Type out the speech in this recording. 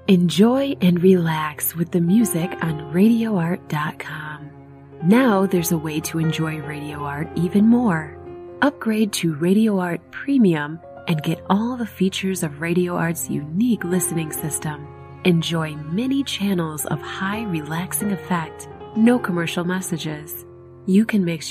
Enjoy and relax with the music on RadioArt.com. Now there's a way to enjoy Radio Art even more. Upgrade to Radio Art Premium and get all the features of Radio Art's unique listening system. Enjoy many channels of high relaxing effect, no commercial messages. You can mix